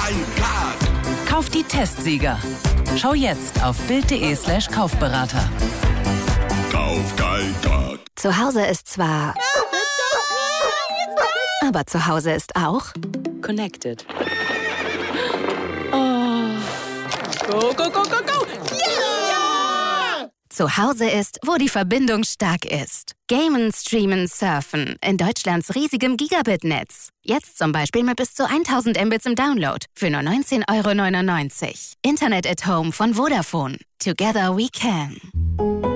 kein Kack. Kauft die Testsieger. Schau jetzt auf bild.de/Kaufberater. Kauf kein Kack. Zu Hause ist zwar... Aber zu Hause ist auch... Connected. Go, go, go, go, go! Ja! Zu Hause ist, wo die Verbindung stark ist. Gamen, streamen, surfen. In Deutschlands riesigem Gigabit-Netz. Jetzt zum Beispiel mit bis zu 1000 Mbits im Download. Für nur 19,99 €. Internet at Home von Vodafone. Together we can.